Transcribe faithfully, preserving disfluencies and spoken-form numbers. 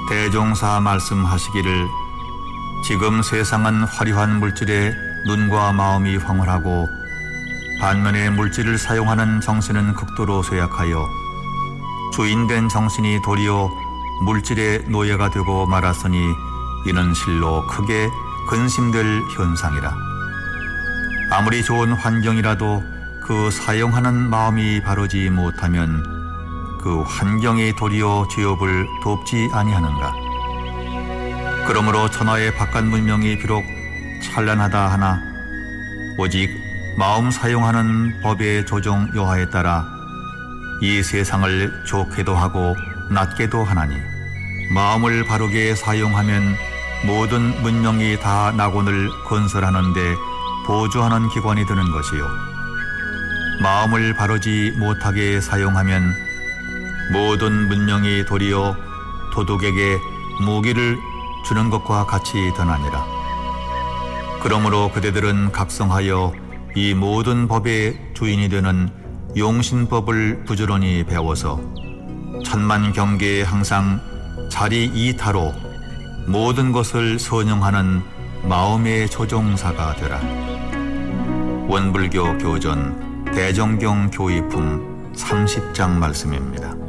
대종사 말씀하시기를 지금 세상은 화려한 물질에 눈과 마음이 황홀하고 반면에 물질을 사용하는 정신은 극도로 쇠약하여 주인된 정신이 도리어 물질의 노예가 되고 말았으니 이는 실로 크게 근심될 현상이라. 아무리 좋은 환경이라도 그 사용하는 마음이 바르지 못하면 그 환경이 도리어 죄업을 돕지 아니하는가. 그러므로 천하의 바깥 문명이 비록 찬란하다 하나 오직 마음 사용하는 법의 조정 여하에 따라 이 세상을 좋게도 하고 낮게도 하나니 마음을 바르게 사용하면 모든 문명이 다 낙원을 건설하는 데 보조하는 기관이 되는 것이요, 마음을 바르지 못하게 사용하면 모든 문명이 도리어 도둑에게 무기를 주는 것과 같이 되나니라. 그러므로 그대들은 각성하여 이 모든 법의 주인이 되는 용신법을 부지런히 배워서 천만 경계에 항상 자리 이타로 모든 것을 선용하는 마음의 조종사가 되라. 원불교 교전 대정경 교의품 삼십 장 말씀입니다.